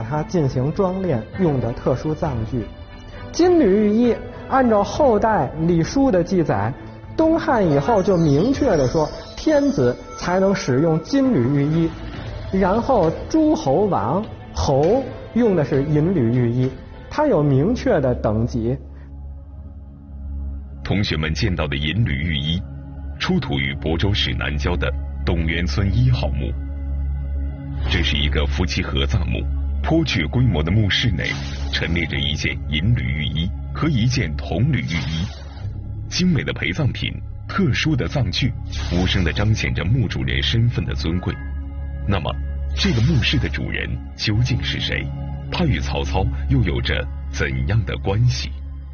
它进行装殓用的特殊葬具。金缕玉衣，按照后代礼书的记载，东汉以后就明确的说，天子才能使用金缕玉衣，然后诸侯王侯用的是银缕玉衣，它有明确的等级。 同学们见到的银缕玉衣，出土于亳州市南郊的董源村1号墓。这是一个夫妻合葬墓，颇具规模的墓室内陈列着一件银缕玉衣和一件铜缕玉衣，精美的陪葬品，特殊的葬具，无声地彰显着墓主人身份的尊贵。那么，这个墓室的主人究竟是谁？他与曹操又有着怎样的关系？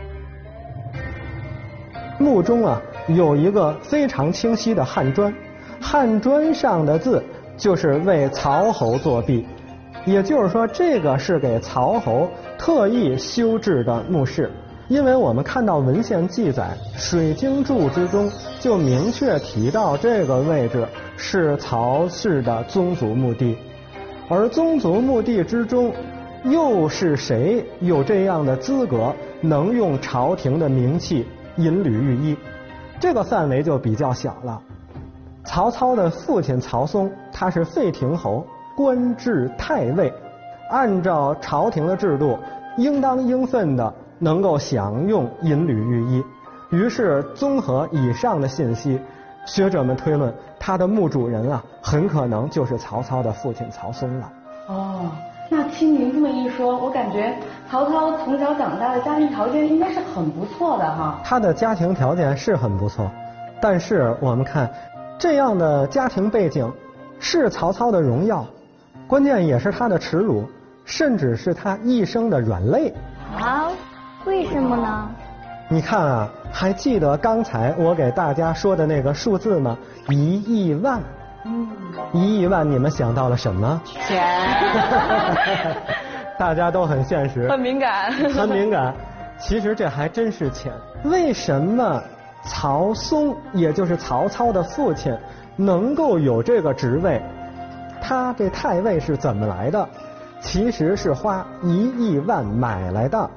墓中有一个非常清晰的汉砖，汉砖上的字就是为曹侯作壁，也就是说这个是给曹侯特意修制的墓室。因为我们看到文献记载，水经注之中就明确提到这个位置是曹氏的宗族墓地，而宗族墓地之中又是谁有这样的资格能用朝廷的名器银缕玉衣？这个范围就比较小了。曹操的父亲曹嵩，他是废亭侯，官至太尉，按照朝廷的制度，应当应分的能够享用银缕玉衣。于是综合以上的信息，学者们推论，他的墓主人很可能就是曹操的父亲曹嵩了。 哦，那听您这么一说，我感觉曹操从小长大的家庭条件应该是很不错的哈。 他的家庭条件是很不错，但是我们看这样的家庭背景是曹操的荣耀，关键也是他的耻辱，甚至是他一生的软肋。 为什么呢？ 你看还记得刚才我给大家说的那个数字吗？1亿万。1亿万，你们想到了什么？ 钱。 大家都很现实， 很敏感。 很敏感。其实这还真是钱。为什么曹嵩，也就是曹操的父亲，能够有这个职位？他这太尉是怎么来的？其实是花1亿万买来的。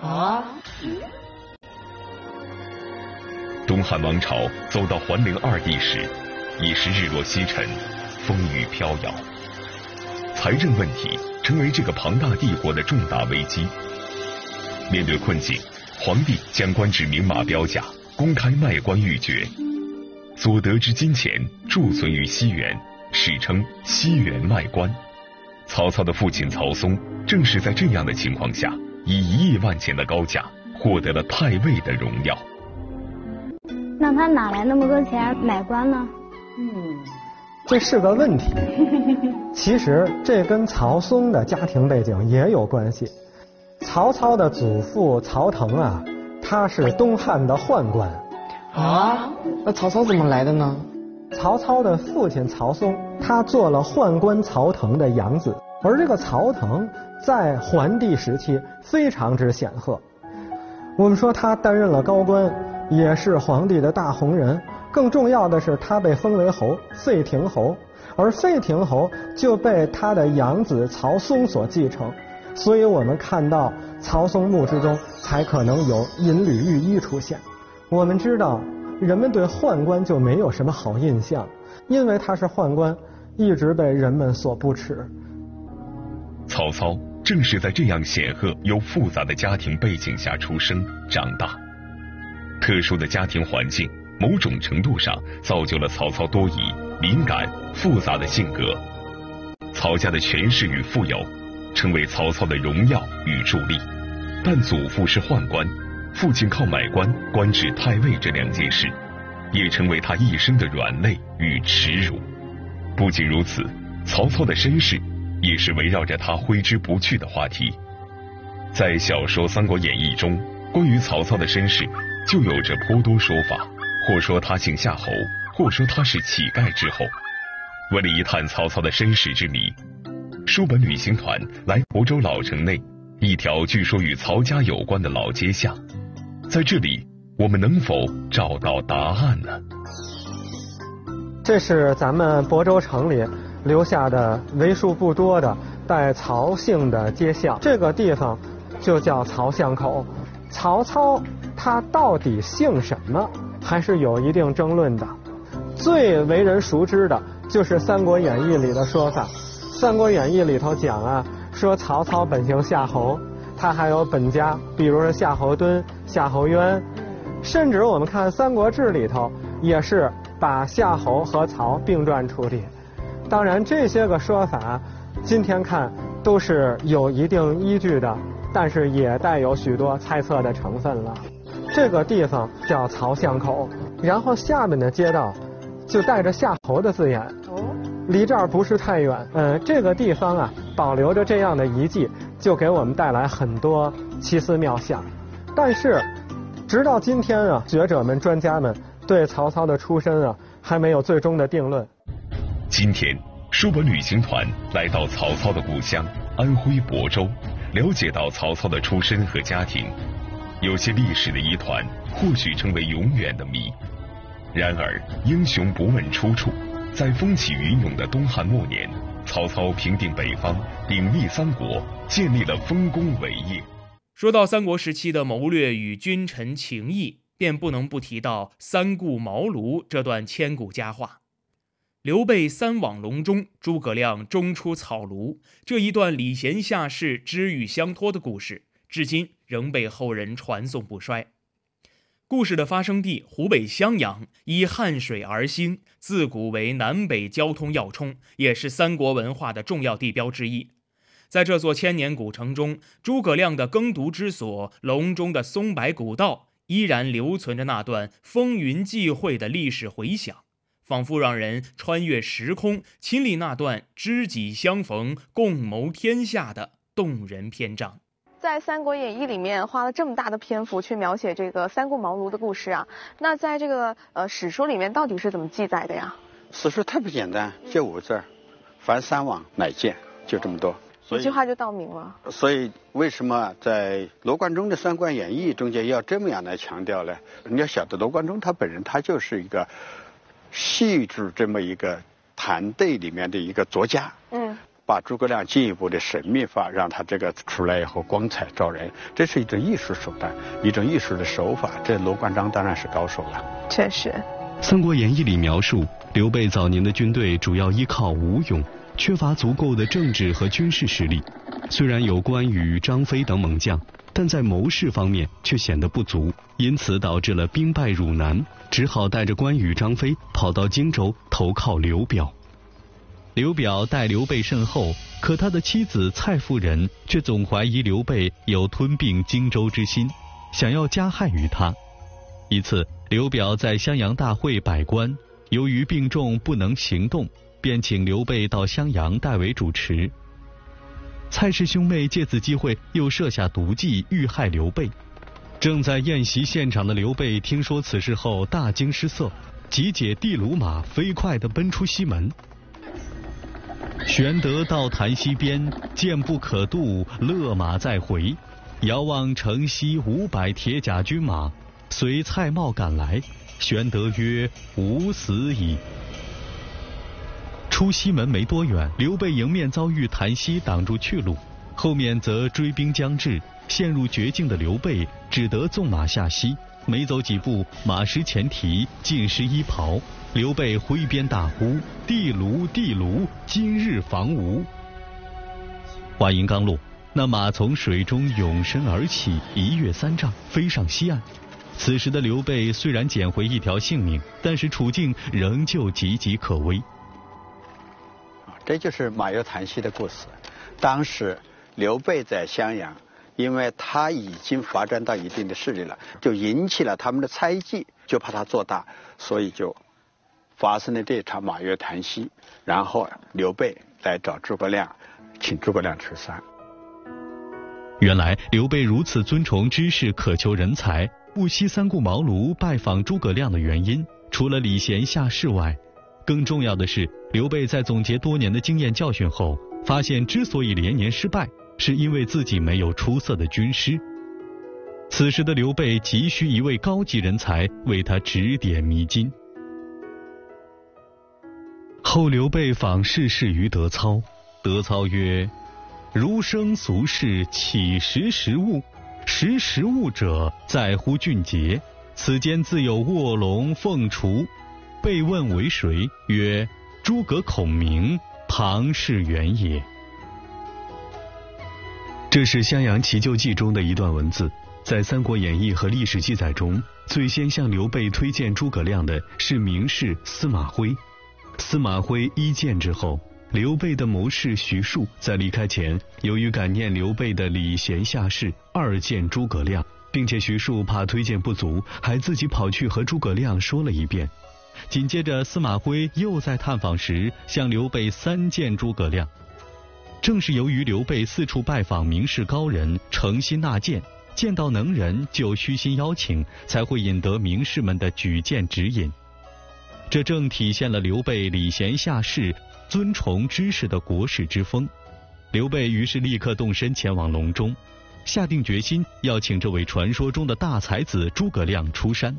东汉王朝走到桓灵2帝时，已是日落西沉，风雨飘摇，财政问题成为这个庞大帝国的重大危机。面对困境，皇帝将官至明码标价，公开卖官鬻爵，所得之金钱贮存于西园，史称西园卖官。曹操的父亲曹嵩正是在这样的情况下，以1亿万钱的高价获得了太尉的荣耀。 那他哪来那么多钱买官呢？ 这是个问题。其实这跟曹嵩的家庭背景也有关系。曹操的祖父曹腾他是东汉的宦官。 那曹操怎么来的呢？ 曹操的父亲曹嵩，他做了宦官曹腾的养子，而这个曹腾在桓帝时期非常之显赫。我们说他担任了高官，也是皇帝的大红人，更重要的是他被封为侯，废亭侯，而废亭侯就被他的养子曹嵩所继承，所以我们看到曹嵩墓之中才可能有银缕玉衣出现。我们知道人们对宦官就没有什么好印象，因为他是宦官，一直被人们所不齿。 曹操正是在这样显赫又复杂的家庭背景下出生长大，特殊的家庭环境某种程度上造就了曹操多疑、敏感、复杂的性格。曹家的权势与富有成为曹操的荣耀与助力，但祖父是宦官，父亲靠买官官至太尉这2件事，也成为他一生的软肋与耻辱。不仅如此，曹操的身世也是围绕着他挥之不去的话题。在小说《三国演义》中，关于曹操的身世就有着颇多说法，或说他姓夏侯，或说他是乞丐之后。为了一探曹操的身世之谜，书本旅行团来亳州老城内一条据说与曹家有关的老街巷，在这里我们能否找到答案呢？ 这是咱们亳州城里留下的为数不多的带曹姓的街巷，这个地方就叫曹巷口。曹操他到底姓什么，还是有一定争论的。最为人熟知的就是《三国演义》里的说法，《三国演义》里头讲啊，说曹操本姓夏侯，他还有本家，比如说夏侯惇、夏侯渊，甚至我们看《三国志》里头也是把夏侯和曹并传处理。当然这些个说法今天看都是有一定依据的，但是也带有许多猜测的成分了。这个地方叫曹巷口，然后下面的街道就带着夏侯的字眼，离这儿不是太远。这个地方啊保留着这样的遗迹，就给我们带来很多奇思妙想。但是直到今天啊，学者们专家们对曹操的出身啊还没有最终的定论。 今天书本旅行团来到曹操的故乡安徽亳州，了解到曹操的出身和家庭。有些历史的疑团或许成为永远的谜，然而英雄不问出处。在风起云涌的东汉末年，曹操平定北方，鼎立三国，建立了丰功伟业。 说到三国时期的谋略与君臣情谊，便不能不提到三顾茅庐这段千古佳话。刘备三往隆中，诸葛亮中出草庐，这一段礼贤下士、知遇相托的故事，至今仍被后人传颂不衰。故事的发生地湖北襄阳，依汉水而兴，自古为南北交通要冲，也是三国文化的重要地标之一。在这座千年古城中，诸葛亮的耕读之所隆中的松柏古道，依然留存着那段风云际会的历史回响，仿佛让人穿越时空，亲历那段知己相逢、共谋天下的动人篇章。 在《三国演义》里面花了这么大的篇幅去描写这个三顾茅庐的故事啊，那在这个史书里面到底是怎么记载的呀？ 史书特别简单，就5字：凡三往乃见，就这么多。 一句话就道明了。 所以为什么在罗贯中的《三国演义》中间要这么样来强调呢？你要晓得罗贯中他本人他就是一个戏剧这么一个团队里面的一个作家。把诸葛亮进一步的神秘化，让他这个出来以后光彩照人，这是一种艺术手段，一种艺术的手法。这罗贯中当然是高手了。 确实， 《三国演义》里描述刘备早年的军队主要依靠武勇，缺乏足够的政治和军事实力。虽然有关羽、张飞等猛将，但在谋士方面却显得不足，因此导致了兵败汝南，只好带着关羽、张飞跑到荆州投靠刘表。刘表待刘备甚厚，可他的妻子蔡夫人却总怀疑刘备有吞并荆州之心，想要加害于他。一次，刘表在襄阳大会摆官，由于病重不能行动，便请刘备到襄阳代为主持。蔡氏兄妹借此机会又设下毒计，欲害刘备。正在宴席现场的刘备听说此事后大惊失色，急解地卢马，飞快地奔出西门。玄德到潭溪边，见不可渡，勒马再回。遥望城西500铁甲军马，随蔡瑁赶来。玄德曰：“吾死矣。”出西门没多远，刘备迎面遭遇潭溪挡住去路，后面则追兵将至，陷入绝境的刘备只得纵马下溪。没走几步，马失前蹄，尽失衣袍。刘备挥鞭大呼：“地卢，地卢，今日防吴！”话音刚落，那马从水中涌身而起，一跃3丈，飞上西岸。此时的刘备虽然捡回一条性命，但是处境仍旧岌岌可危。 这就是马跃潭溪的故事。当时刘备在襄阳，因为他已经发展到一定的势力了，就引起了他们的猜忌，就怕他做大，所以就发生了这场马跃潭溪。然后刘备来找诸葛亮，请诸葛亮吃饭。 原来刘备如此尊崇知识，渴求人才，不惜三顾茅庐拜访诸葛亮的原因，除了礼贤下士外，更重要的是，刘备在总结多年的经验教训后，发现之所以连年失败，是因为自己没有出色的军师。此时的刘备急需一位高级人才为他指点迷津。后刘备访世事于德操，德操曰：“ 儒生俗士岂识时务？识时务者，在乎俊杰。此间自有卧龙凤雏。被问为谁？曰：诸葛孔明，庞士元也。这是襄阳奇救记中的一段文字。在《三国演义》和历史记载中，最先向刘备推荐诸葛亮的是名士司马徽。司马徽一见之后，刘备的谋士徐庶在离开前，由于感念刘备的礼贤下士，二见诸葛亮，并且徐庶怕推荐不足，还自己跑去和诸葛亮说了一遍。紧接着司马徽又在探访时向刘备三见诸葛亮。正是由于刘备四处拜访名士高人，诚心纳谏，见到能人就虚心邀请，才会引得名士们的举荐指引。这正体现了刘备礼贤下士、尊崇知识的国士之风。刘备于是立刻动身前往隆中，下定决心要请这位传说中的大才子诸葛亮出山。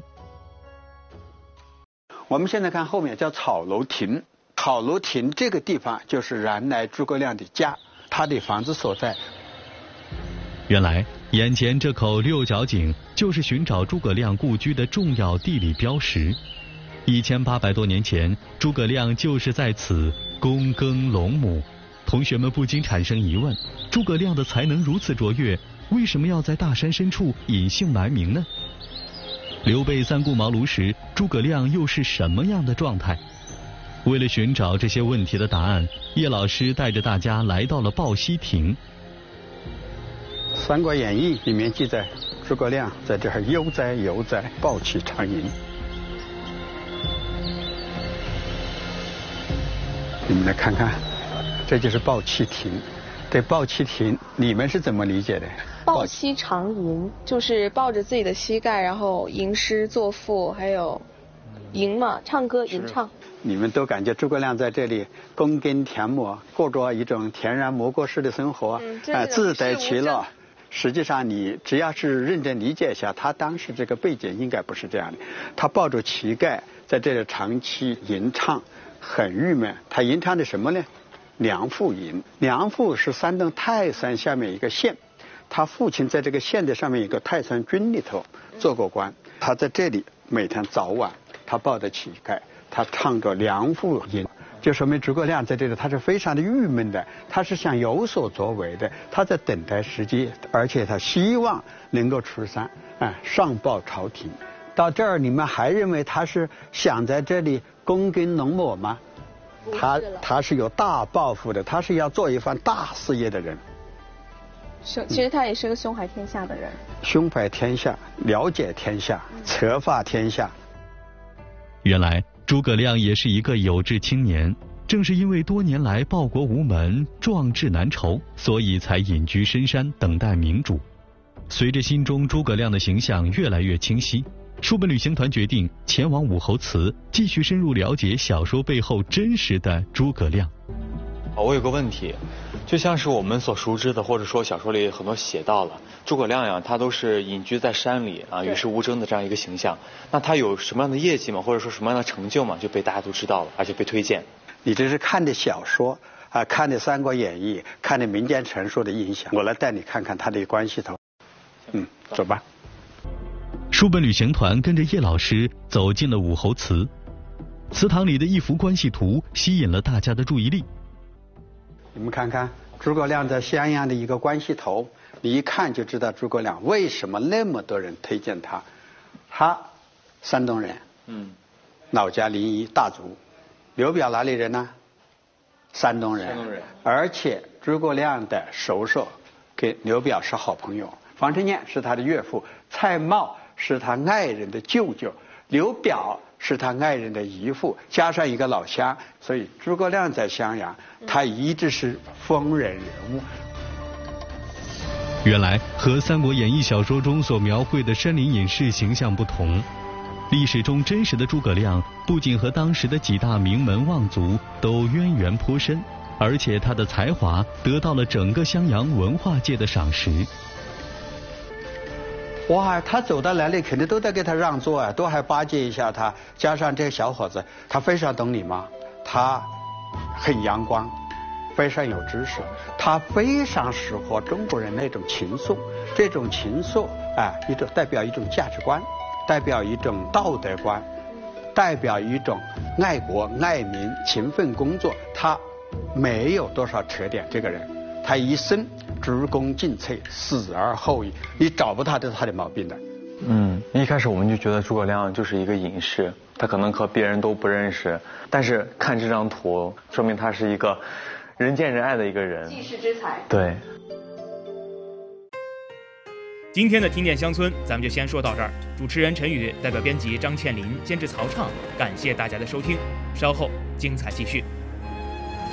我们现在看后面叫草楼亭，草楼亭这个地方就是原来诸葛亮的家，他的房子所在。 原来眼前这口六角井就是寻找诸葛亮故居的重要地理标识。1800多年前，诸葛亮就是在此躬耕陇亩。同学们不禁产生疑问：诸葛亮的才能如此卓越，为什么要在大山深处隐姓埋名呢？刘备三顾茅庐时，诸葛亮又是什么样的状态？为了寻找这些问题的答案，叶老师带着大家来到了抱溪亭。 《三国演义》里面记载，诸葛亮在这儿悠哉游哉，抱膝长吟。你们来看看，这就是抱膝亭。这抱膝亭，你们是怎么理解的？ 抱膝长吟就是抱着自己的膝盖，然后吟诗作赋，还有吟嘛，唱歌吟唱。 你们都感觉诸葛亮在这里躬耕田亩，过着一种恬然无过式的生活，自得其乐。实际上，你只要是认真理解一下，他当时这个背景应该不是这样的。他抱着膝盖在这里长期吟唱，很郁闷。他吟唱的什么呢？梁父吟。梁父是山东泰山下面一个县，他父亲在这个县的上面一个泰山郡里头做过官。他在这里每天早晚，他抱着膝盖，他唱着梁父吟。就说明诸葛亮在这里他是非常的郁闷的，他是想有所作为的，他在等待时机，而且他希望能够出山，上报朝廷。到这儿你们还认为他是想在这里躬耕农亩吗？他是有大抱负的，他是要做一番大事业的人。 其实他也是个胸怀天下的人， 胸怀天下，了解天下，策划天下。 原来诸葛亮也是一个有志青年，正是因为多年来报国无门，壮志难酬，所以才隐居深山等待明主。随着心中诸葛亮的形象越来越清晰，书本旅行团决定前往武侯祠，继续深入了解小说背后真实的诸葛亮。 我有个问题，就像是我们所熟知的，或者说小说里很多写到了诸葛亮呀，他都是隐居在山里啊，与世无争的这样一个形象。那他有什么样的业绩吗？或者说什么样的成就吗？就被大家都知道了，而且被推荐。 你这是看的小说啊，看的《三国演义》，看的民间传说的影响。我来带你看看他的关系头。走吧。 书本旅行团跟着叶老师走进了武侯祠，祠堂里的一幅关系图吸引了大家的注意力。 你们看看诸葛亮在襄阳的一个关系头，你一看就知道诸葛亮为什么那么多人推荐他。他山东人，老家临沂大族。刘表哪里人呢？山东人。而且诸葛亮的叔叔跟刘表是好朋友，房承彦是他的岳父，蔡瑁是他爱人的舅舅，刘表是他爱人的姨父，加上一个老乡，所以诸葛亮在襄阳，他一直是风人人物。 原来和《三国演义》小说中所描绘的山林隐士形象不同，历史中真实的诸葛亮不仅和当时的几大名门望族都渊源颇深，而且他的才华得到了整个襄阳文化界的赏识。 哇，他走到哪里肯定都得给他让座啊，都还巴结一下他。加上这个小伙子，他非常懂礼貌，他很阳光， 非常有知识，他非常适合中国人那种情愫。这种情愫一种代表一种价值观，代表一种道德观，代表一种爱国爱民、勤奋工作。他没有多少缺点，这个人他一生鞠躬尽瘁，死而后已，你找不到他的毛病的。 一开始我们就觉得诸葛亮就是一个隐士，他可能和别人都不认识，但是看这张图，说明他是一个人见人爱的一个人， 济世之才。 对。 今天的听点乡村咱们就先说到这儿。主持人陈宇，代表编辑张倩林，监制曹畅，感谢大家的收听，稍后精彩继续。